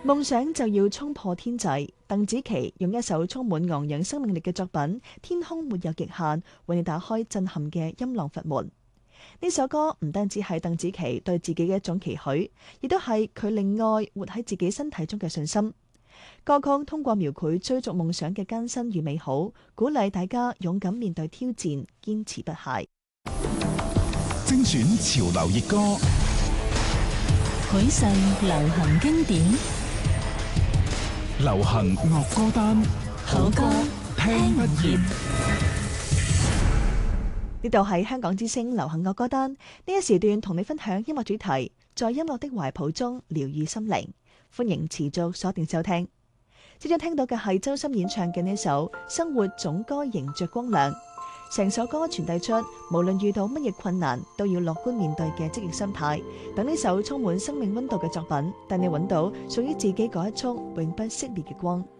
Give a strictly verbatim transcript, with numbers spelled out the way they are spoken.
夢想就要衝破天際。鄧紫棋用一首充滿昂揚生命力嘅作品《天空沒有極限》，為你打開震撼嘅音浪佛門。呢首歌唔單止係鄧紫棋對自己嘅一種期許，亦都係佢令愛活喺自己身體中嘅信心。歌曲通過描繪追逐夢想嘅艱辛與美好，鼓勵大家勇敢面對挑戰，堅持不懈。 精選潮流熱歌， 許世流行經典， 流行樂歌單， 好歌聽不厭。 呢度係香港之聲流行樂歌單，呢一時段同你分享音樂主題，在音樂的懷抱中療癒心靈。歡迎持續鎖定收聽。即將聽到嘅係周深演唱嘅呢首《生活總該迎着光亮》。成首歌傳遞出無論遇到乜嘢困難都要樂觀面對嘅積極心態。等呢首充滿生命溫度嘅作品，帶你揾到屬於自己嗰一束永不熄滅嘅光。